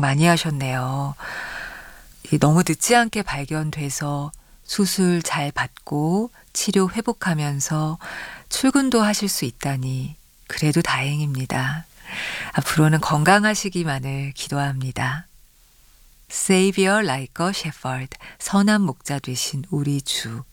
고생 많이 하셨네요. 너무 늦지 않게 발견돼서 수술 잘 받고 치료 회복하면서 출근도 하실 수 있다니 그래도 다행입니다. 앞으로는 건강하시기만을 기도합니다. Savior like a shepherd, 선한 목자 되신 우리 주.